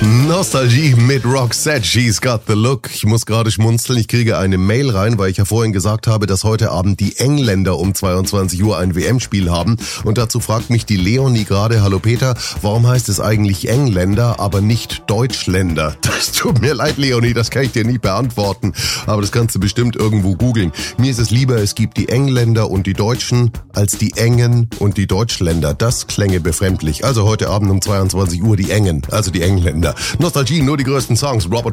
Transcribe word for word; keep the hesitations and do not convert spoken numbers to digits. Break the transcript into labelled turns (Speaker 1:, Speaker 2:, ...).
Speaker 1: Nostalgie mit Roxette, she's got the look. Ich muss gerade schmunzeln, ich kriege eine Mail rein, weil ich ja vorhin gesagt habe, dass heute Abend die Engländer um zweiundzwanzig Uhr ein W M-Spiel haben. Und dazu fragt mich die Leonie gerade, hallo Peter, warum heißt es eigentlich Engländer, aber nicht Deutschländer? Das tut mir leid, Leonie, das kann ich dir nie beantworten. Aber das kannst du bestimmt irgendwo googeln. Mir ist es lieber, es gibt die Engländer und die Deutschen, als die Engen und die Deutschländer. Das klänge befremdlich. Also heute Abend um zweiundzwanzig Uhr die Engen, also die Engländer. Nostalgie, nur die größten Songs. Robert